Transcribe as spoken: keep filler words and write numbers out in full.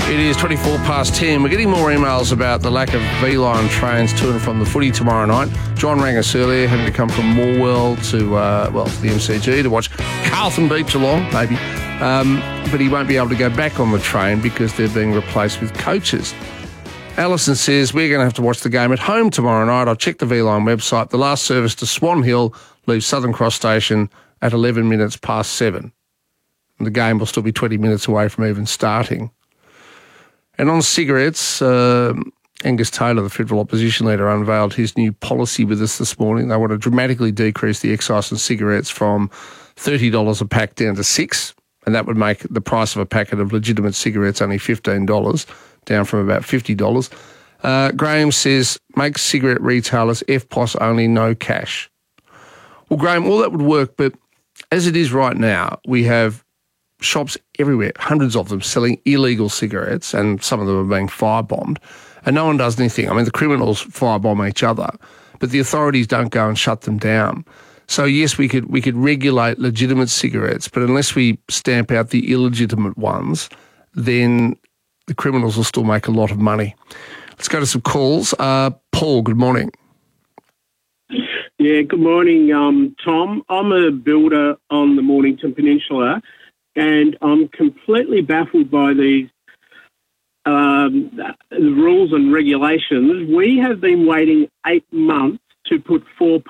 It is twenty-four past ten. We're getting more emails about the lack of V-Line trains to and from the footy tomorrow night. John rang us earlier, having to come from Morwell to, uh, well, to the M C G to watch Carlton beat Geelong, maybe. Um, but he won't be able to go back on the train because they're being replaced with coaches. Alison says, we're going to have to watch the game at home tomorrow night. I've checked the V-Line website. The last service to Swan Hill leaves Southern Cross Station at eleven minutes past seven. And the game will still be twenty minutes away from even starting. And on cigarettes, uh, Angus Taylor, the federal opposition leader, unveiled his new policy with us this morning. They want to dramatically decrease the excise on cigarettes from thirty dollars a pack down to six, and that would make the price of a packet of legitimate cigarettes only fifteen dollars, down from about fifty dollars. Uh, Graham says, make cigarette retailers F P O S only, no cash. Well, Graham, all that would work, but as it is right now, we have shops everywhere, hundreds of them, selling illegal cigarettes, and some of them are being firebombed, and no one does anything. I mean, the criminals firebomb each other, but the authorities don't go and shut them down. So, yes, we could we could regulate legitimate cigarettes, but unless we stamp out the illegitimate ones, then the criminals will still make a lot of money. Let's go to some calls. Uh, Paul, good morning. Yeah, good morning, um, Tom. I'm a builder on the Mornington Peninsula, and I'm completely baffled by these um, the rules and regulations. We have been waiting eight months to put four